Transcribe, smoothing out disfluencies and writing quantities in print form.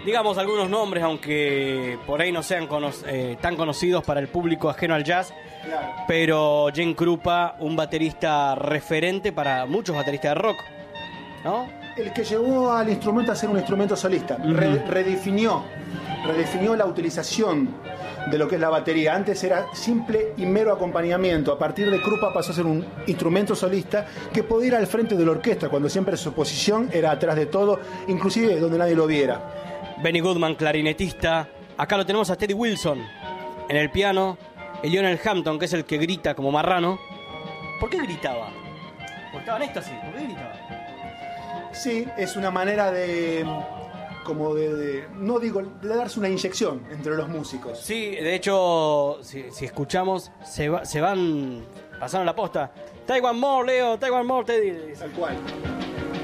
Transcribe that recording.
Digamos algunos nombres, aunque por ahí no sean tan conocidos para el público ajeno al jazz. Claro. Pero Gene Krupa, un baterista referente para muchos bateristas de rock, ¿no? El que llevó al instrumento a ser un instrumento solista. Redefinió la utilización de lo que es la batería. Antes era simple y mero acompañamiento. A partir de Krupa pasó a ser un instrumento solista que podía ir al frente de la orquesta, cuando siempre su posición era atrás de todo, inclusive donde nadie lo viera. Benny Goodman, clarinetista. Acá lo tenemos a Teddy Wilson en el piano. El Lionel Hampton, que es el que grita como marrano. ¿Por qué gritaba? Porque estaba en éxtasis. ¿Por qué gritaba? Sí, es una manera de darse una inyección entre los músicos. Sí, de hecho, si escuchamos, se van pasando la posta. Take one more, Leo, take one more, Teddy. Tal cual.